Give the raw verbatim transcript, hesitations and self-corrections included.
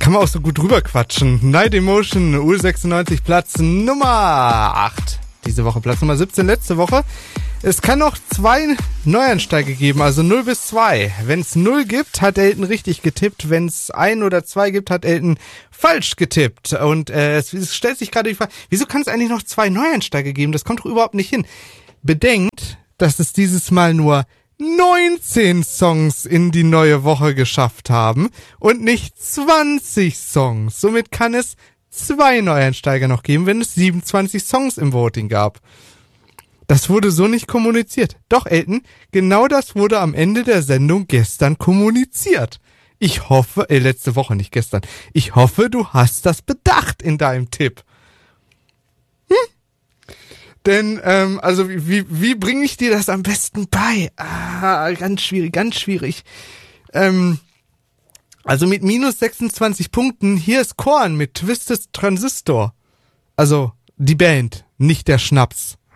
kann man auch so gut drüber quatschen. Night Emotion, U sechsundneunzig, Platz Nummer acht. Diese Woche Platz Nummer siebzehn, letzte Woche. Es kann noch zwei Neueinsteiger geben, also null bis zwei. Wenn es null gibt, hat Elton richtig getippt. Wenn es ein oder zwei gibt, hat Elton falsch getippt. Und äh, es, es stellt sich gerade die Frage, wieso kann es eigentlich noch zwei Neueinsteiger geben? Das kommt doch überhaupt nicht hin. Bedenkt, dass es dieses Mal nur neunzehn Songs in die neue Woche geschafft haben und nicht zwanzig Songs. Somit kann es zwei Neueinsteiger noch geben, wenn es siebenundzwanzig Songs im Voting gab. Das wurde so nicht kommuniziert. Doch, Elton, genau das wurde am Ende der Sendung gestern kommuniziert. Ich hoffe, äh, letzte Woche, nicht gestern. Ich hoffe, du hast das bedacht in deinem Tipp. Hm? Denn, ähm, also, wie, wie bringe ich dir das am besten bei? Ah, ganz schwierig, ganz schwierig. Ähm, also mit minus sechsundzwanzig Punkten, hier ist Korn mit Twisted Transistor. Also, die Band, nicht der Schnaps.